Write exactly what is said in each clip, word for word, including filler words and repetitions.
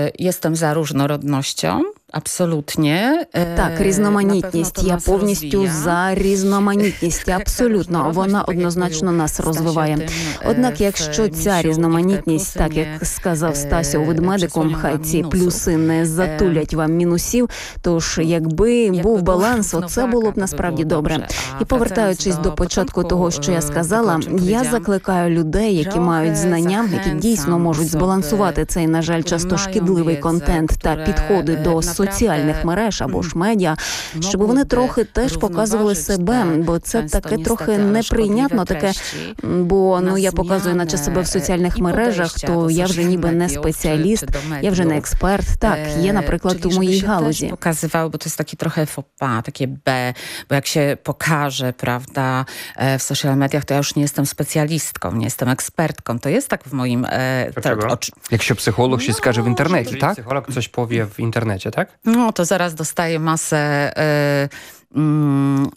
jestem za różnorodnością. Абсолютно. Так, різноманітність. Я повністю за різноманітність. Абсолютно. Вона однозначно нас розвиває. Однак, якщо ця різноманітність, так як сказав Стасю ведмедиком, хай ці плюси не затулять вам мінусів, тож якби був баланс, оце було б насправді добре. І повертаючись до початку того, що я сказала, я закликаю людей, які мають знання, які дійсно можуть збалансувати цей, на жаль, часто шкідливий контент та підходи до соціальних мереж або ж медіа, щоб вони трохи теж показували себе, бо це таке трохи неприйнятно, таке, бо ну я показую наче себе в соціальних мережах, то я вже ніби не спеціаліст, я вже не експерт. Так, є, наприклад, у моїй галузі. Pokazywał, bo to jest taki trochę faux pas, takie B, bo jak się pokaże, prawda, w social mediach, to ja już nie jestem specjalistką, nie jestem ekspertką. To jest tak w moim... Dlaczego? Якщо психолог щось скаже в інтернеті, так? Психолог coś powie w internecie, tak? No to zaraz dostaję masę y, y,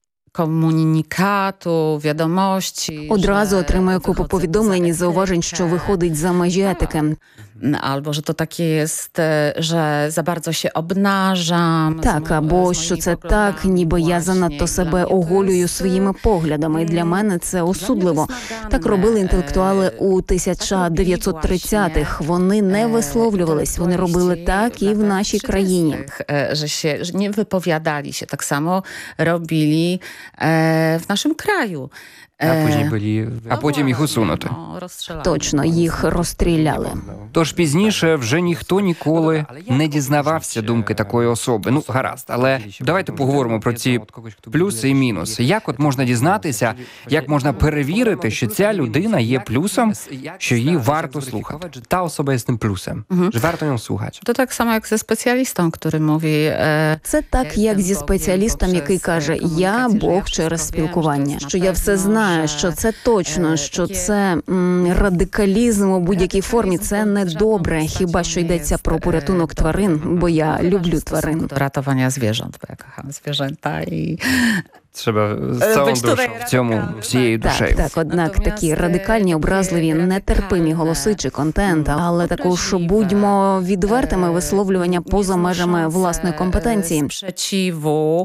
komunikatu, wiadomości. Одразу отримую купу повідомлень і зауважень, що виходить за межі етики. Albo, że to takie jest, że za bardzo się obnażam. Так, або що це так, ніби я занадто себе оголюю своїми поглядами. Для мене це осудливо. Так робили інтелектуали у тисяча дев'ятсот тридцятих. Вони не висловлювались, вони робили так і в нашій країні. Że się, że nie wypowiadali się. Tak samo robili w naszym kraju. А потім, були, а потім їх усунути. Точно, їх розстріляли. Тож пізніше вже ніхто ніколи не дізнавався думки такої особи. Ну, гаразд, але давайте поговоримо про ці плюси і мінуси. Як от можна дізнатися, як можна перевірити, що ця людина є плюсом, що її варто слухати? Та особа є з тим плюсом, що варто її слухати. To tak samo jak ze specjalistą, który mówi... Це так, як зі спеціалістом, який каже, я Бог через спілкування, що я все знаю, що це точно, що це м, радикалізм у будь-якій формі, це не добре, хіба що йдеться про порятунок тварин, бо я люблю тварин. Do ratowania zwierząt, bo ja kocham zwierzęta i... Треба з цілою душою, в цьому всією душею. Так, так, однак такі радикальні, образливі, нетерпимі голоси чи контент, але також будьмо відвертими, висловлювання поза межами власної компетенції. Sprzeciwu,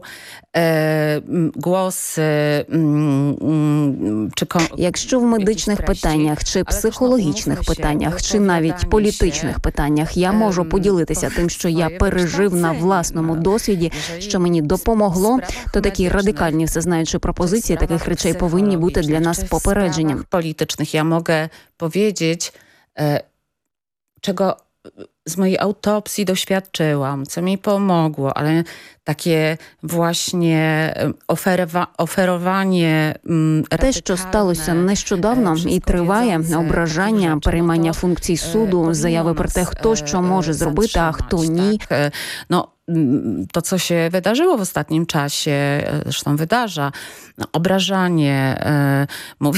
głosy, czy... Якщо в медичних питаннях, чи психологічних питаннях, чи навіть політичних питаннях я можу поділитися тим, що я пережив на власному досвіді, що мені допомогло, то такі радикальні всезнаючі пропозиції таких речей повинні бути для нас попередженням. Politycznych ja mogę powiedzieć, czego z mojej autopsji doświadczyłam, co mi pomogło, ale takie właśnie oferowa- oferowanie... Те, що сталося нещодавно і триває, ображання, переймання функцій суду, заяви про те, хто що може зробити, а хто ні. No, to, co się wydarzyło w ostatnim czasie, zresztą wydarza, obrażanie, mówię...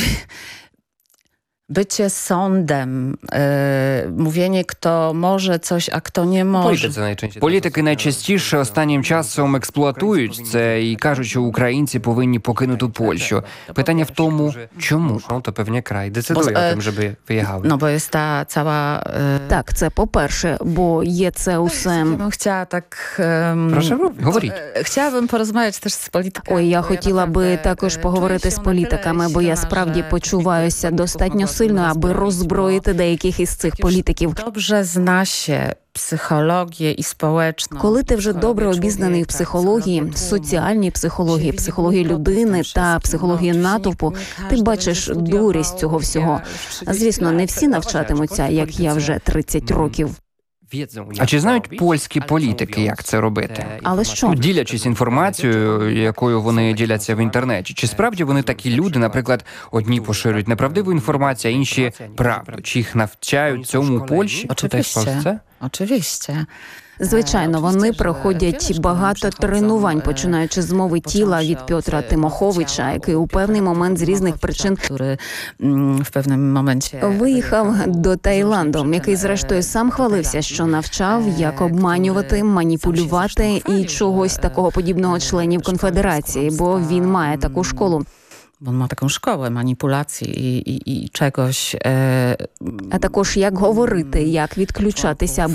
Bycie sądem, e, mówienie, kto może coś, a kto nie може. Політики найчастіше останнім часом експлуатують це і кажуть, що українці повинні покинути Польщу. Питання в тому, чому? То певний край децидує о тим, щоб виїхали. Ну, бо є та цała... Е... Так, це по-перше, бо є це усе... Я б хотіла так... Е... Прошу, говоріть. Хотіла б порозмовляти теж з політиками. Ой, я хотіла би також поговорити з політиками, бо я справді почуваюся достатньо сильно, аби роззброїти деяких із цих політиків. Добре зна się психологія і społeczną. Коли ти вже добре обізнаний в психології, соціальній психології, психології людини та психології натовпу, ти бачиш дурість цього всього. Звісно, не всі навчатимуться, як я вже тридцять років. А чи знають польські політики, як це робити? Але що? Ділячись інформацією, якою вони діляться в інтернеті. Чи справді вони такі люди, наприклад, одні поширюють неправдиву інформацію, а інші правду? Чи їх навчають цьому у Польщі? Очевидно. Очевидно. Звичайно, вони проходять багато тренувань, починаючи з мови тіла від Петра Тимоховича, який у певний момент з різних причин в певному моменті виїхав до Таїланду, який зрештою сам хвалився, що навчав, як обманювати, маніпулювати і чогось такого подібного членів конфедерації, бо він має таку школу. Bo on ma taką szkołę manipulacji i, i, i czegoś... E... А також як говорити, як відключатися,